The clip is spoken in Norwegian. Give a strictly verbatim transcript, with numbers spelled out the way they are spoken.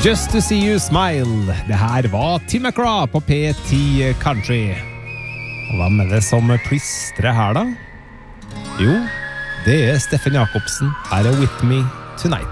Just to see you smile. Det her var Tim McGraw på P ti Country. Og hvem er det som plystrer her da? Jo, det er Steffen Jakobsen. Her er With Me Tonight.